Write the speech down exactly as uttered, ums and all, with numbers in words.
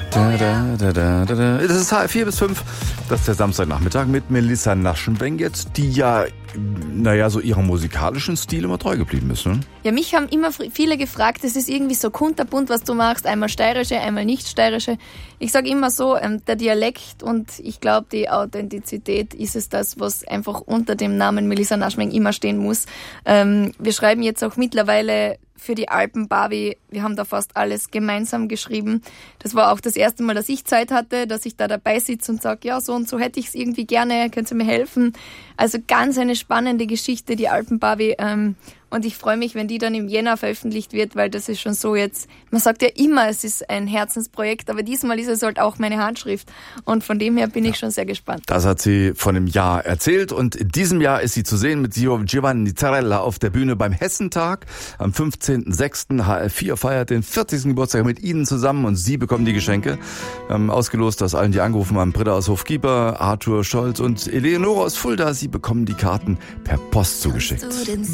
Da, da, da, da, da, da. Das ist vier bis fünf. Das ist der Samstagnachmittag mit Melissa Naschenweng jetzt, die ja, naja, so ihrem musikalischen Stil immer treu geblieben ist, ne? Ja, mich haben immer viele gefragt, es ist irgendwie so kunterbunt, was du machst, einmal steirische, einmal nicht steirische. Ich sage immer so, ähm, der Dialekt und ich glaube, die Authentizität ist es das, was einfach unter dem Namen Melissa Naschenweng immer stehen muss. Ähm, wir schreiben jetzt auch mittlerweile für die Alpen Barbie, wir haben da fast alles gemeinsam geschrieben. Das war auch das erste Mal, dass ich Zeit hatte, dass ich da dabei sitze und sage, ja, so und so hätte ich es irgendwie gerne, könnt ihr mir helfen? Also ganz eine spannende Geschichte, die Alpen Barbie. Ähm, und ich freue mich, wenn die dann im Jänner veröffentlicht wird, weil das ist schon so jetzt, man sagt ja immer, es ist ein Herzensprojekt, aber diesmal ist es halt auch meine Handschrift. Und von dem her bin ich schon sehr gespannt. Das hat sie von einem Jahr erzählt und in diesem Jahr ist sie zu sehen mit Giovanni Zarella auf der Bühne beim Hessentag. Am fünfzehnten sechsten H F vier feiert den vierzigsten Geburtstag mit Ihnen zusammen und Sie bekommen die Geschenke. Wir haben ausgelost aus allen, die angerufen haben, Britta aus Hofkieper, Arthur Scholz und Eleonore aus Fulda. Sie bekommen die Karten per Post zugeschickt.